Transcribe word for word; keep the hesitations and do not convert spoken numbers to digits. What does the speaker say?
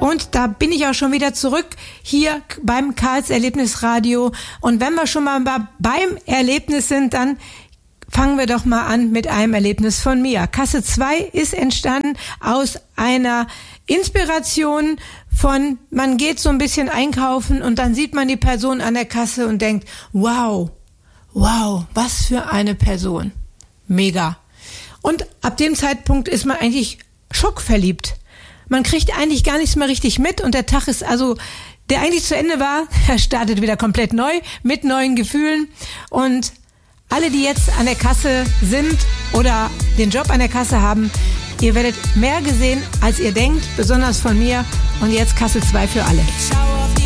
Und da bin ich auch schon wieder zurück hier beim Karls Erlebnisradio. Und wenn wir schon mal beim Erlebnis sind, dann fangen wir doch mal an mit einem Erlebnis von mir. Kasse zwei ist entstanden aus einer Inspiration von, man geht so ein bisschen einkaufen und dann sieht man die Person an der Kasse und denkt, wow, wow, was für eine Person. Mega. Und ab dem Zeitpunkt ist man eigentlich schockverliebt. Man kriegt eigentlich gar nichts mehr richtig mit und der Tag ist also, der eigentlich zu Ende war, er startet wieder komplett neu mit neuen Gefühlen. Und alle, die jetzt an der Kasse sind oder den Job an der Kasse haben, ihr werdet mehr gesehen, als ihr denkt, besonders von mir. Und jetzt Kasse zwei für alle.